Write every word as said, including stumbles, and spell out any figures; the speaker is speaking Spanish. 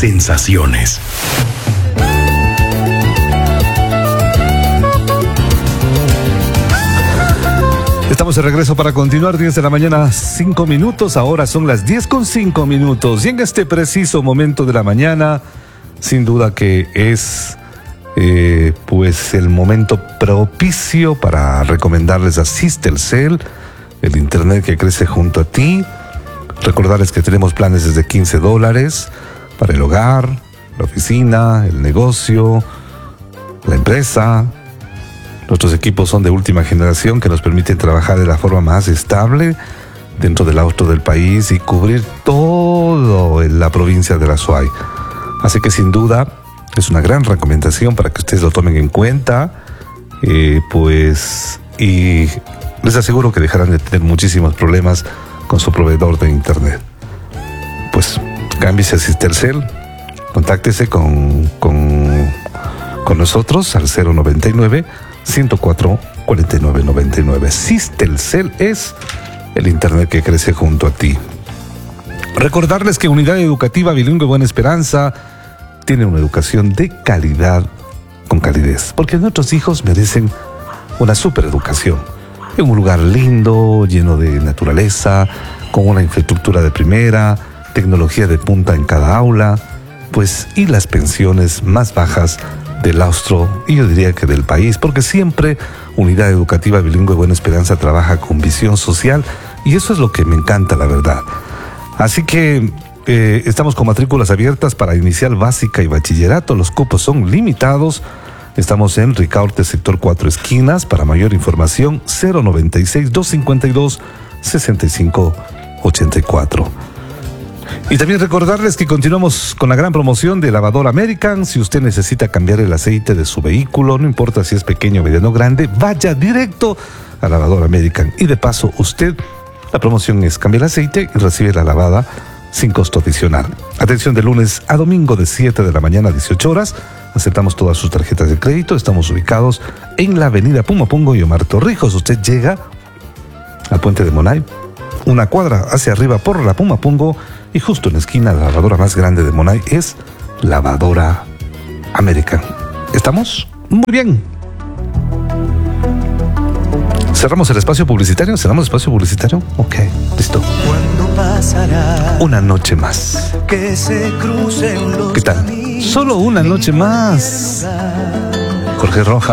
sensaciones. Estamos de regreso para continuar, diez de la mañana, cinco minutos. Ahora son las diez con cinco minutos. Y en este preciso momento de la mañana, sin duda que es eh, pues el momento propicio para recomendarles a Sistelcel, el internet que crece junto a ti. Recordarles que tenemos planes desde quince dólares para el hogar, la oficina, el negocio, la empresa. Nuestros equipos son de última generación que nos permiten trabajar de la forma más estable dentro del austro del país y cubrir todo en la provincia de la Azuay. Así que sin duda es una gran recomendación para que ustedes lo tomen en cuenta, eh, pues y les aseguro que dejarán de tener muchísimos problemas con su proveedor de internet. Pues cámbiese a Sistelcel, contáctese con, con, con nosotros al cero noventa y nueve, ciento cuatro, cuarenta y nueve noventa y nueve. Sistelcel es el internet que crece junto a ti. Recordarles que Unidad Educativa Bilingüe Buena Esperanza tiene una educación de calidad con calidez, porque nuestros hijos merecen una super educación en un lugar lindo, lleno de naturaleza, con una infraestructura de primera, tecnología de punta en cada aula, pues y las pensiones más bajas del austro y yo diría que del país, porque siempre Unidad Educativa Bilingüe Buena Esperanza trabaja con visión social y eso es lo que me encanta, la verdad. Así que eh, estamos con matrículas abiertas para inicial básica y bachillerato. Los cupos son limitados. Estamos en Ricaurte, sector Cuatro Esquinas. Para mayor información, cero noventa y seis, doscientos cincuenta y dos, sesenta y cinco ochenta y cuatro. Y también recordarles que continuamos con la gran promoción de Lavadora American. Si usted necesita cambiar el aceite de su vehículo, no importa si es pequeño, mediano o grande, vaya directo a Lavadora American. Y de paso, usted, la promoción es cambia el aceite y recibe la lavada sin costo adicional. Atención de lunes a domingo de siete de la mañana a dieciocho horas. Aceptamos todas sus tarjetas de crédito. Estamos ubicados en la avenida Pumapungo y Omar Torrijos. Usted llega al puente de Monay, una cuadra hacia arriba por la Pumapungo y justo en la esquina la lavadora más grande de Monay es Lavadora American. ¿Estamos? Muy bien. ¿Cerramos el espacio publicitario? ¿Cerramos el espacio publicitario? Ok, listo. ¿Cuándo pasará? Una noche más. Que se crucen los ¿Qué tal? Solo una noche más. Jorge Rojas.